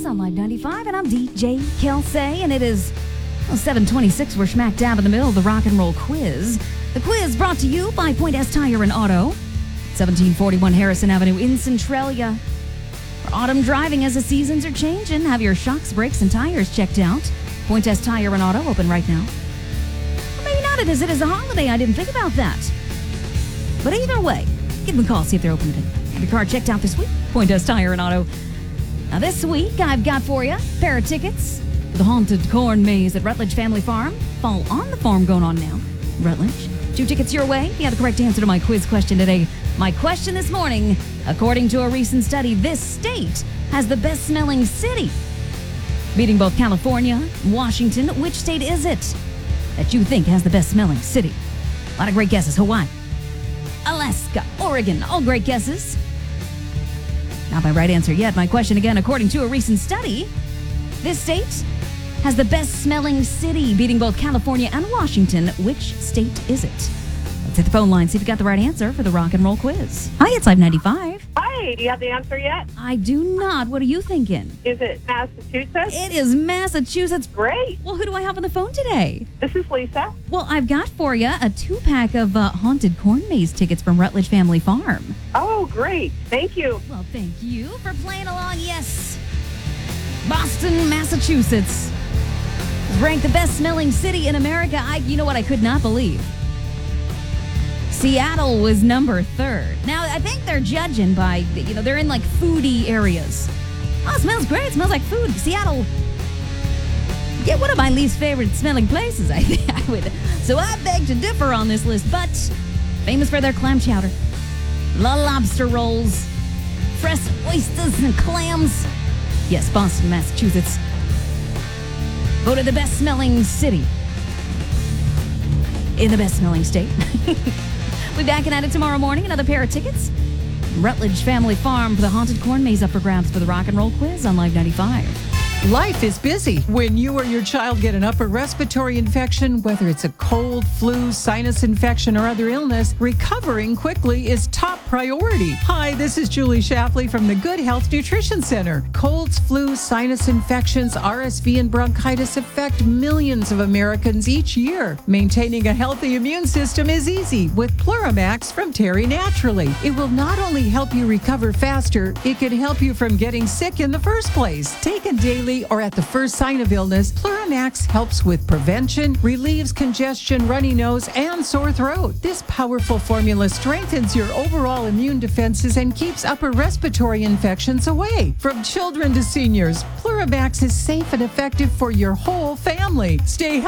Quiz on Live 95, and I'm DJ Kelsey, and it is 7:26. We're smack dab in the middle of the rock and roll quiz. The quiz brought to you by Point S Tire and Auto, 1741 Harrison Avenue in Centralia. For autumn driving as the seasons are changing, have your shocks, brakes, and tires checked out. Point S Tire and Auto open right now. Or maybe not, it is a holiday. I didn't think about that. But either way, give them a call, see if they're open today. Have your car checked out this week. Point S Tire and Auto. Now this week, I've got for you a pair of tickets for the Haunted Corn Maze at Rutledge Family Farm. Fall on the Farm going on now. Rutledge. 2 tickets your way. You have the correct answer to my quiz question today. My question this morning, according to a recent study, this state has the best smelling city. Beating both California and Washington, which state is it that you think has the best smelling city? A lot of great guesses. Hawaii, Alaska, Oregon, all great guesses. Not my right answer yet. My question again, according to a recent study, this state has the best smelling city, beating both California and Washington. Which state is it? Let's hit the phone line, see if you got the right answer for the rock and roll quiz. Hi, it's Live 95. Hi, do you have the answer yet? I do not. What are you thinking? Is it Massachusetts? It is Massachusetts. Great. Well, who do I have on the phone today? This is Lisa. Well, I've got for you a 2-pack of Haunted Corn Maze tickets from Rutledge Family Farm. Oh, great. Thank you. Well, thank you for playing along. Yes. Boston, Massachusetts is ranked the best smelling city in America. You know what I could not believe? Seattle was number 3rd. Now, I think they're judging by, they're in like foodie areas. Oh, it smells great. It smells like food. Seattle, yeah, one of my least favorite smelling places, I think I would. So I beg to differ on this list, but famous for their clam chowder, lobster rolls, fresh oysters and clams. Yes, Boston, Massachusetts, voted the best smelling city in the best smelling state. We'll be back at it tomorrow morning. Another pair of tickets. Rutledge Family Farm for the Haunted Corn Maze up for grabs for the rock and roll quiz on Live 95. Life is busy. When you or your child get an upper respiratory infection, whether it's a cold, flu, sinus infection, or other illness, recovering quickly is top priority. Hi, this is Julie Shapley from the Good Health Nutrition Center. Colds, flu, sinus infections, RSV, and bronchitis affect millions of Americans each year. Maintaining a healthy immune system is easy with Pluramax from Terry Naturally. It will not only help you recover faster, it can help you from getting sick in the first place. Taken daily or at the first sign of illness, Pluramax helps with prevention, relieves congestion, runny nose, and sore throat. This powerful formula strengthens your overall immune defenses and keeps upper respiratory infections away. From children to seniors, Pluramax is safe and effective for your whole family. Stay healthy.